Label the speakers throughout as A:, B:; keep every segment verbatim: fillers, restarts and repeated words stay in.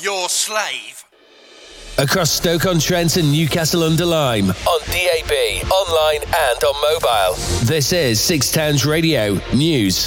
A: your slave.
B: Across Stoke-on-Trent and Newcastle-under-Lyme, on D A B, online and on mobile. This is Six Towns Radio News.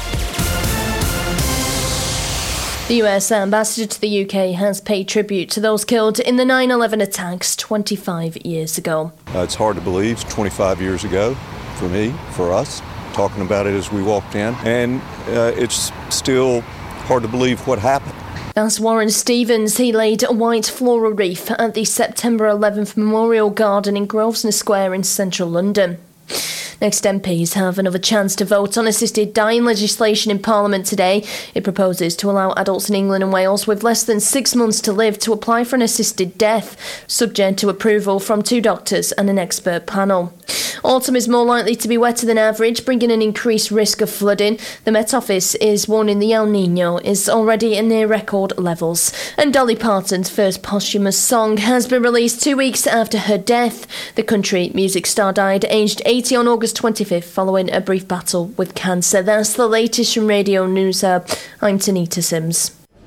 C: The U S ambassador to the U K has paid tribute to those killed in the nine eleven attacks twenty-five years ago.
D: Uh, it's hard to believe, it's twenty-five years ago for me, for us, talking about it as we walked in, and uh, it's still hard to believe what happened.
C: That's Warren Stevens. He laid a white floral wreath at the September eleventh Memorial Garden in Grosvenor Square in central London. Next, M Ps have another chance to vote on assisted dying legislation in Parliament today. It proposes to allow adults in England and Wales with less than six months to live to apply for an assisted death, subject to approval from two doctors and an expert panel. Autumn is more likely to be wetter than average, bringing an increased risk of flooding. The Met Office is warning the El Niño is already at near record levels. And Dolly Parton's first posthumous song has been released two weeks after her death. The country music star died aged eighty on August twenty-fifth following a brief battle with cancer. That's the latest from Radio News Hub. I'm Tanita Sims.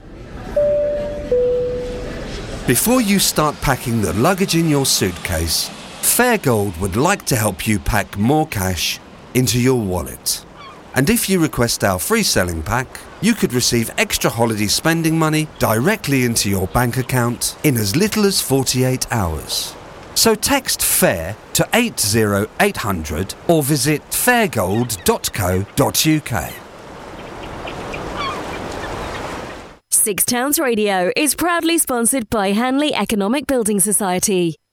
E: Before you start packing the luggage in your suitcase, Fairgold would like to help you pack more cash into your wallet. And if you request our free selling pack, you could receive extra holiday spending money directly into your bank account in as little as forty-eight hours. So text FAIR to eight zero eight hundred or visit fairgold dot co dot uk.
F: Six Towns Radio is proudly sponsored by Hanley Economic Building Society.